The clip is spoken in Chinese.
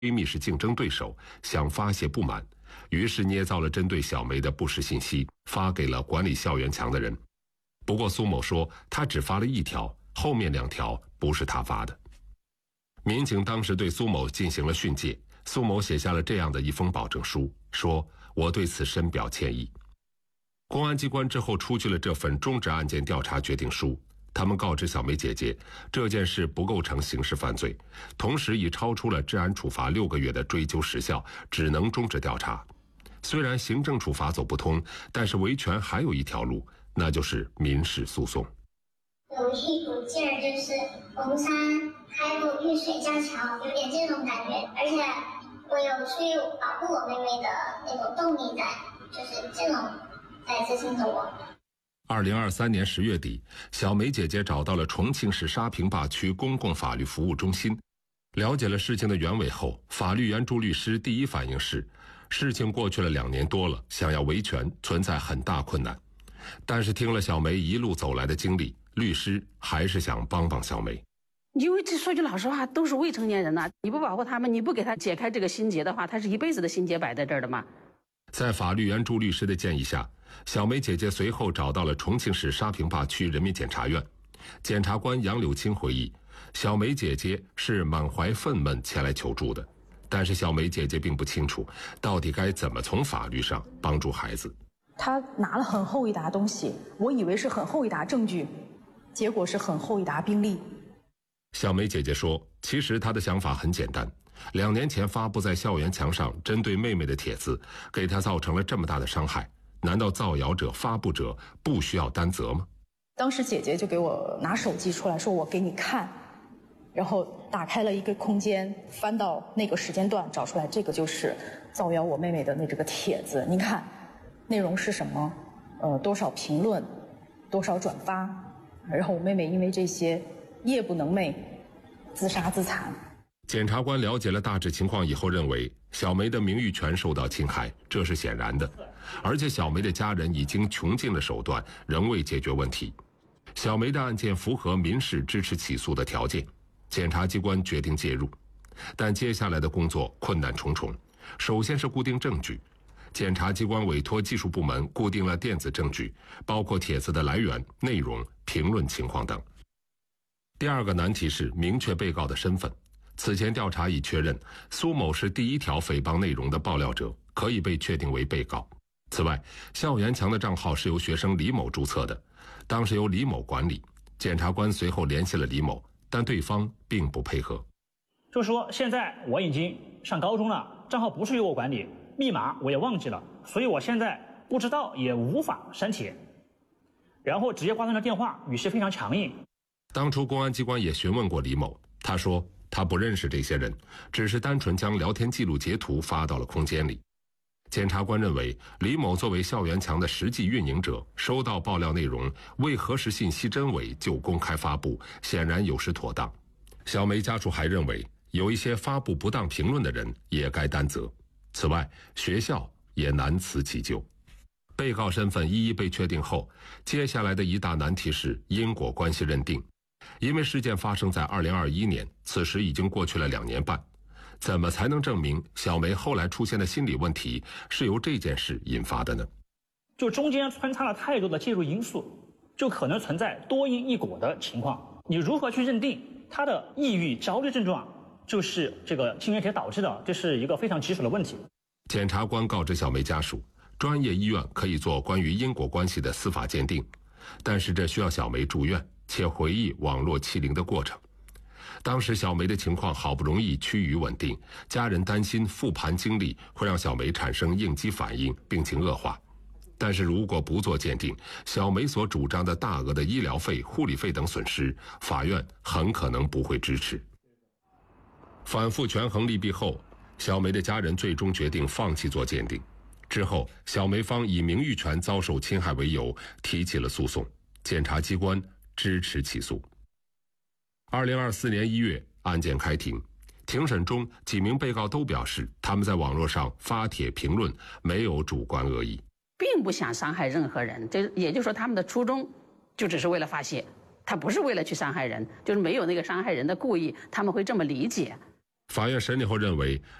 闺蜜是竞争对手，想发泄不满，于是捏造了针对小梅的不实信息，发给了管理校园墙的人。不过苏某说，他只发了1条，后面2条不是他发的。民警当时对苏某进行了训诫，苏某写下了这样的一封保证书，说：“我对此深表歉意。”公安机关之后出具了这份终止案件调查决定书，他们告知小梅姐姐，这件事不构成刑事犯罪，同时已超出了治安处罚6个月的追究时效，只能终止调查。虽然行政处罚走不通，但是维权还有一条路，那就是民事诉讼。 有一股劲儿，就是红山开路遇水架桥，有点这种感觉。而且我有去保护我妹妹的那种动力在，就是这种在支撑着我。 2023年10月底，小梅姐姐找到了重庆市沙坪坝区公共法律服务中心，了解了事情的原委后，法律援助律师第一反应是，事情过去了2年多了，想要维权存在很大困难。但是听了小梅一路走来的经历，律师还是想帮帮小梅。 因为这说句老实话，都是未成年人呐，你不保护他们，你不给他解开这个心结的话，他是一辈子的心结摆在这儿的嘛。 在法律援助律师的建议下，小梅姐姐随后找到了重庆市沙坪坝区人民检察院。检察官杨柳青回忆，小梅姐姐是满怀愤懑前来求助的，但是小梅姐姐并不清楚到底该怎么从法律上帮助孩子。 她拿了很厚一沓东西，我以为是很厚一沓证据，结果是很厚一沓病历。 小梅姐姐说，其实她的想法很简单，2年前发布在校园墙上针对妹妹的帖子，给她造成了这么大的伤害，难道造谣者、发布者不需要担责吗？ 当时姐姐就给我拿手机出来，说我给你看，然后打开了一个空间，翻到那个时间段，找出来这个就是造谣我妹妹的这个帖子，你看内容是什么，多少评论，多少转发，然后我妹妹因为这些夜不能寐，自杀自残。 检察官了解了大致情况以后认为，小梅的名誉权受到侵害，这是显然的，而且小梅的家人已经穷尽了手段，仍未解决问题。小梅的案件符合民事支持起诉的条件，检察机关决定介入，但接下来的工作困难重重。首先是固定证据，检察机关委托技术部门固定了电子证据，包括帖子的来源、内容、评论情况等。第二个难题是明确被告的身份。此前调查已确认，苏某是第1条诽谤内容的爆料者，可以被确定为被告。此外，校园墙的账号是由学生李某注册的，当时由李某管理。检察官随后联系了李某，但对方并不配合。 就说现在我已经上高中了，账号不是由我管理，密码我也忘记了，所以我现在不知道也无法删帖。然后直接挂断了电话，语气非常强硬。 当初公安机关也询问过李某，他说他不认识这些人，只是单纯将聊天记录截图发到了空间里。检察官认为，李某作为校园墙的实际运营者，收到爆料内容，未核实信息真伪就公开发布，显然有失妥当。小梅家属还认为，有一些发布不当评论的人也该担责。此外，学校也难辞其咎。被告身份一一被确定后，接下来的一大难题是因果关系认定。因为事件发生在2021年，此时已经过去了2年半，怎么才能证明小梅后来出现的心理问题是由这件事引发的呢？ 就中间穿插了太多的介入因素，就可能存在多因一果的情况。你如何去认定她的抑郁焦虑症状就是这个青原铁导致的？这是一个非常棘手的问题。 检察官告知小梅家属，专业医院可以做关于因果关系的司法鉴定，但是这需要小梅住院，且回忆网络欺凌的过程。当时小梅的情况好不容易趋于稳定，家人担心复盘经历会让小梅产生应激反应，病情恶化。但是如果不做鉴定，小梅所主张的大额的医疗费、护理费等损失，法院很可能不会支持。反复权衡利弊后，小梅的家人最终决定放弃做鉴定。之后，小梅方以名誉权遭受侵害为由提起了诉讼，检察机关支持起诉。2024年1月，案件开庭。庭审中，几名被告都表示，他们在网络上发帖评论没有主观恶意， 并不想伤害任何人。这也就是说，他们的初衷就只是为了发泄，他不是为了去伤害人，就是没有那个伤害人的故意，他们会这么理解。 法院审理后认为，